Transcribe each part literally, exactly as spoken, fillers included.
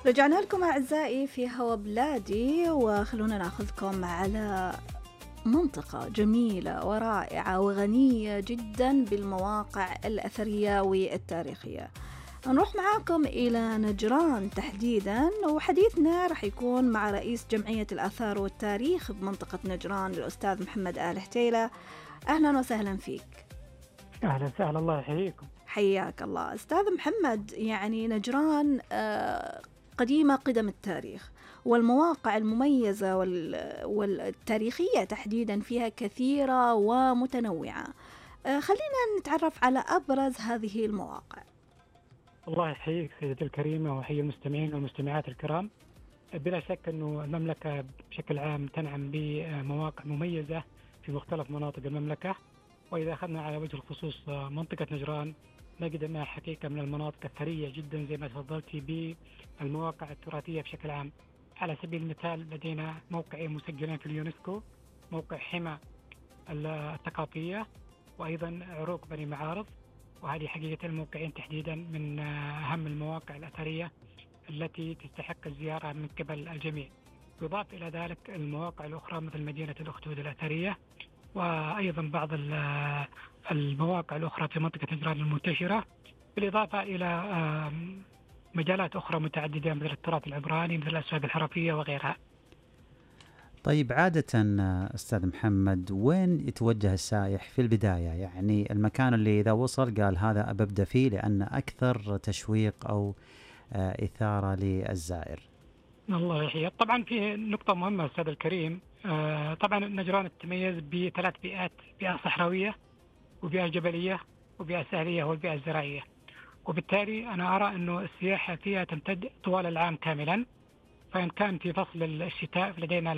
رجعنا لكم أعزائي في هوا بلادي، وخلونا ناخذكم على منطقة جميلة ورائعة وغنية جدا بالمواقع الأثرية والتاريخية. نروح معاكم إلى نجران تحديدا، وحديثنا رح يكون مع رئيس جمعية الآثار والتاريخ بمنطقة نجران الأستاذ محمد آل حتيلة. أهلا وسهلا فيك. أهلا وسهلا، الله يحييكم. حياك الله أستاذ محمد. يعني نجران قديمة قدم التاريخ، والمواقع المميزة والتاريخية تحديدا فيها كثيرة ومتنوعة. خلينا نتعرف على أبرز هذه المواقع. الله يحييك سيدتي الكريمة، وحيي المستمعين والمستمعات الكرام. بلا شك أنه المملكة بشكل عام تنعم بمواقع مميزة في مختلف مناطق المملكة، وإذا أخذنا على وجه الخصوص منطقة نجران نجد أنها حقيقة من المناطق الثرية جدا زي ما تفضلتي بالمواقع التراثية بشكل عام. على سبيل المثال لدينا موقعين مسجلين في اليونسكو، موقع حمى الثقافية وأيضا عروق بني معارض، وهذه حقيقة الموقعين تحديدا من أهم المواقع الأثرية التي تستحق الزيارة من قبل الجميع. يضاف إلى ذلك المواقع الأخرى مثل مدينة الأخدود الأثرية، وأيضا بعض المواقع الأخرى في منطقة نجران المنتشرة، بالإضافة إلى مجالات أخرى متعددة مثل التراث العبراني، مثل الأسواق الحرفية وغيرها. طيب عادة أستاذ محمد، وين يتوجه السائح في البداية؟ يعني المكان اللي إذا وصل قال هذا أبدأ فيه لأن أكثر تشويق أو إثارة للزائر. الله يحييك. طبعا في نقطة مهمة أستاذ الكريم. طبعا نجران تتميز بثلاث بيئات: بيئة صحراوية، وبيئة جبلية، وبيئة ساحلية والبيئة الزراعية. وبالتالي أنا أرى أنه السياحة فيها تمتد طوال العام كاملا. فإن كان في فصل الشتاء فلدينا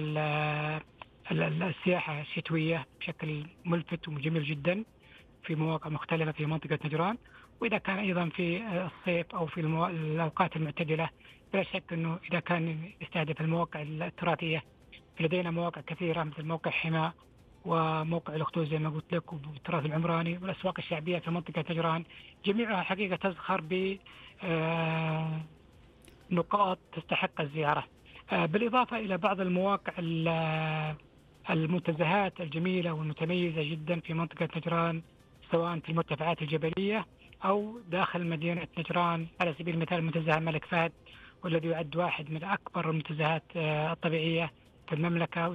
السياحة الشتوية بشكل ملفت وجميل جدا في مواقع مختلفة في منطقة نجران. وإذا كان أيضا في الصيف أو في المو... الأوقات المعتدلة، بلا شك أنه إذا كان يستهدف المواقع التراثية فلدينا مواقع كثيرة مثل موقع حمى وموقع الأخدود زي ما قلت لك، والتراث العمراني والأسواق الشعبية في منطقة نجران، جميعها حقيقة تزخر ب نقاط تستحق الزيارة. بالإضافة إلى بعض المواقع المنتزهات الجميلة والمتميزة جدا في منطقة نجران، سواء في المرتفعات الجبلية أو داخل مدينة نجران. على سبيل المثال منتزه الملك فهد، والذي يعد واحد من أكبر المنتزهات الطبيعية في المملكة،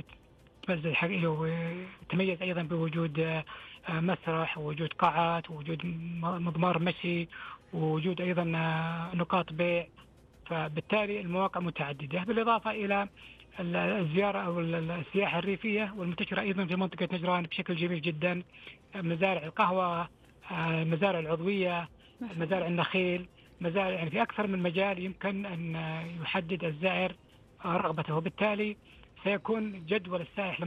وتميز أيضا بوجود مسرح ووجود قاعات ووجود مضمار مشي ووجود أيضا نقاط بيع. فبالتالي المواقع متعددة، بالإضافة إلى الزيارة أو السياحة الريفية والمنتشرة أيضا في منطقة نجران بشكل جميل جدا: مزارع القهوة، مزارع العضوية، مزارع النخيل، مزارع يعني في أكثر من مجال يمكن أن يحدد الزائر رغبته، وبالتالي سيكون جدول السائح